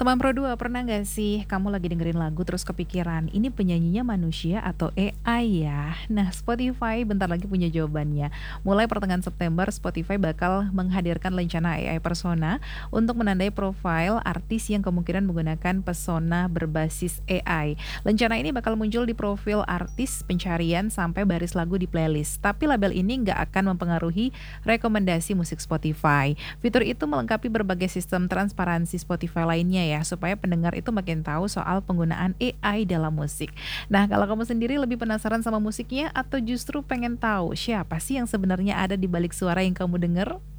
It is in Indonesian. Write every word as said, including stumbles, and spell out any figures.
Teman Pro dua, pernah nggak sih kamu lagi dengerin lagu terus kepikiran, ini penyanyinya manusia atau A I ya? Nah, Spotify bentar lagi punya jawabannya. Mulai pertengahan September, Spotify bakal menghadirkan lencana A I persona untuk menandai profil artis yang kemungkinan menggunakan pesona berbasis A I. Lencana ini bakal muncul di profil artis, pencarian, sampai baris lagu di playlist. Tapi label ini nggak akan mempengaruhi rekomendasi musik Spotify. Fitur itu melengkapi berbagai sistem transparansi Spotify lainnya ya, supaya pendengar itu makin tahu soal penggunaan A I dalam musik. Nah, kalau kamu sendiri lebih penasaran sama musiknya atau justru pengen tahu siapa sih yang sebenarnya ada di balik suara yang kamu denger?